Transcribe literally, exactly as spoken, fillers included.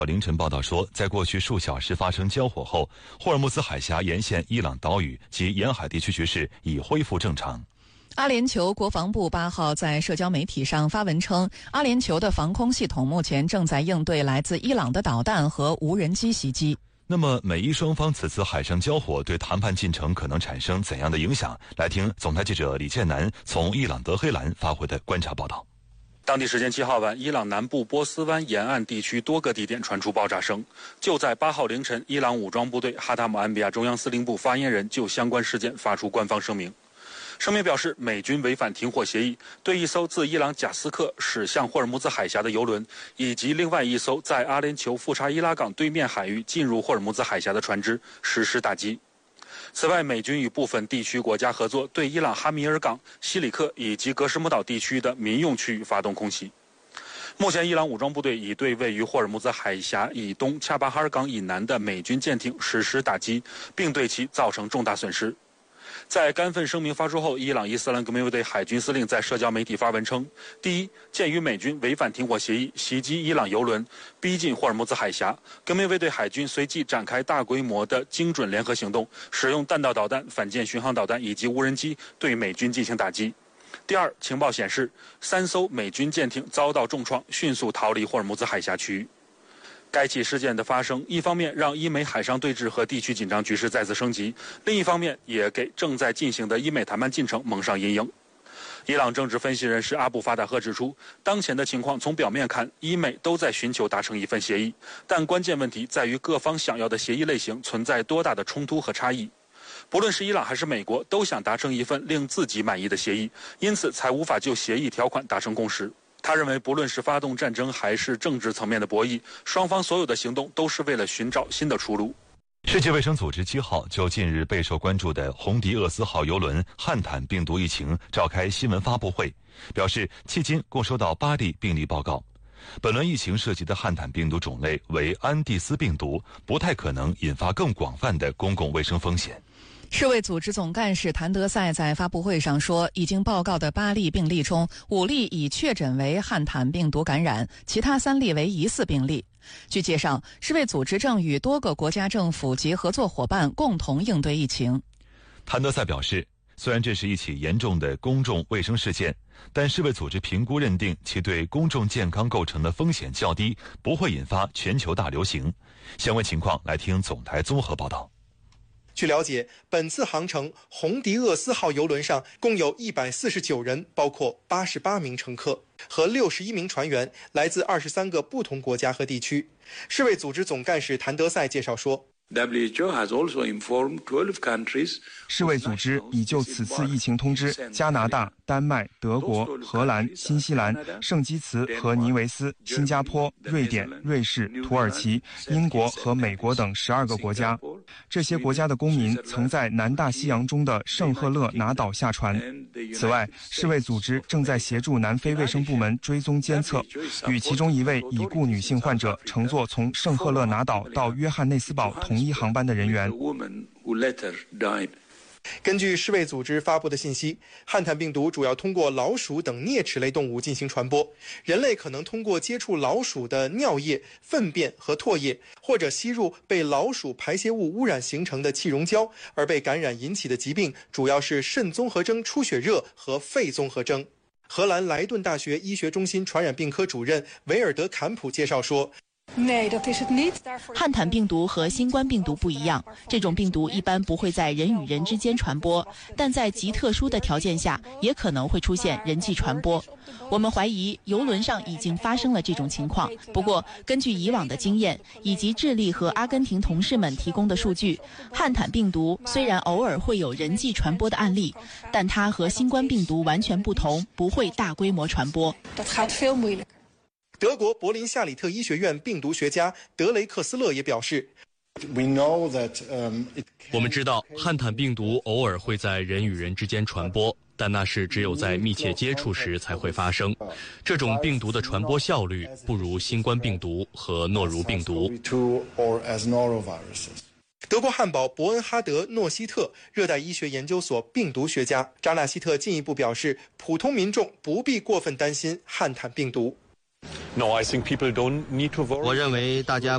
凌晨报道说，在过去数小时发生交火后，霍尔木兹海峡沿线伊朗岛屿及沿海地区局势已恢复正常。 阿联酋国防部八号在社交媒体上发文称，阿联酋的防空系统目前正在应对来自伊朗的导弹和无人机袭击。 那么，美伊双方此次海上交火对谈判进程可能产生怎样的影响？来听总台记者李建南从伊朗德黑兰发回的观察报道。 当地时间七号晚，伊朗南部波斯湾沿岸地区多个地点传出爆炸声。就在八号凌晨，伊朗武装部队哈塔姆安比亚中央司令部发言人就相关事件发出官方声明。声明表示，美军违反停火协议，对一艘自伊朗贾斯克驶向霍尔木兹海峡的油轮，以及另外一艘在阿联酋富查伊拉港对面海域进入霍尔木兹海峡的船只实施打击。此外，美军与部分地区国家合作，对伊朗哈米尔港、西里克以及格什姆岛地区的民用区域发动空袭。目前，伊朗武装部队已对位于霍尔木兹海峡以东恰巴哈尔港以南的美军舰艇实施打击，并对其造成重大损失。在该份声明发出后，伊朗伊斯兰革命卫队海军司令在社交媒体发文称：第一，鉴于美军违反停火协议，袭击伊朗油轮，逼近霍尔木兹海峡，革命卫队海军随即展开大规模的精准联合行动，使用弹道导弹、反舰巡航导弹以及无人机对美军进行打击。第二，情报显示，三艘美军舰艇遭到重创，迅速逃离霍尔木兹海峡区域。该起事件的发生，一方面让伊美海上对峙和地区紧张局势再次升级，另一方面也给正在进行的伊美谈判进程蒙上阴影。伊朗政治分析人士阿布法达赫指出，当前的情况从表面看，伊美都在寻求达成一份协议，但关键问题在于各方想要的协议类型存在多大的冲突和差异。不论是伊朗还是美国，都想达成一份令自己满意的协议，因此才无法就协议条款达成共识。他认为，不论是发动战争还是政治层面的博弈，双方所有的行动都是为了寻找新的出路。 世界卫生组织七号就近日备受关注的红迪厄斯号邮轮汉坦病毒疫情召开新闻发布会，表示迄今共收到八例病例报告。本轮疫情涉及的汉坦病毒种类为安地斯病毒，不太可能引发更广泛的公共卫生风险。 世卫组织总干事谭德赛在发布会上说，已经报告的八例病例中，五例已确诊为汉坦病毒感染，其他三例为疑似病例。据介绍，世卫组织正与多个国家政府及合作伙伴共同应对疫情。 谭德赛表示，虽然这是一起严重的公众卫生事件，但世卫组织评估认定其对公众健康构成的风险较低，不会引发全球大流行。相关情况来听总台综合报道。 据了解，本次航程红迪厄斯号邮轮上共有一百四十九人，包括八十八名乘客和六十一名船员，来自二十三个不同国家和地区。世卫组织总干事谭德赛介绍说， 世卫组织已就此次疫情通知加拿大、丹麦、德国、荷兰、新西兰、圣基茨和尼维斯、新加坡、瑞典、瑞士、土耳其、英国和美国等十二个国家。这些国家的公民曾在南大西洋中的圣赫勒拿岛下船。此外，世卫组织正在协助南非卫生部门追踪监测，与其中一位已故女性患者乘坐从圣赫勒拿岛到约翰内斯堡同一航班的人员。 根据世卫组织发布的信息，汉坦病毒主要通过老鼠等啮齿类动物进行传播，人类可能通过接触老鼠的尿液、粪便和唾液，或者吸入被老鼠排泄物污染形成的气溶胶而被感染引起的疾病，主要是肾综合征出血热和肺综合征。荷兰莱顿大学医学中心传染病科主任维尔德坎普介绍说， 汉坦病毒和新冠病毒不一样，这种病毒一般不会在人与人之间传播，但在极特殊的条件下也可能会出现人际传播。我们怀疑邮轮上已经发生了这种情况，不过根据以往的经验以及智利和阿根廷同事们提供的数据，汉坦病毒虽然偶尔会有人际传播的案例，但它和新冠病毒完全不同，不会大规模传播。 德国柏林夏里特医学院病毒学家德雷克斯勒也表示， 我们知道汉坦病毒偶尔会在人与人之间传播，但那是只有在密切接触时才会发生。这种病毒的传播效率不如新冠病毒和诺如病毒。 德国汉堡伯恩哈德诺希特热带医学研究所病毒学家扎纳希特进一步表示，普通民众不必过分担心汉坦病毒。 我认为大家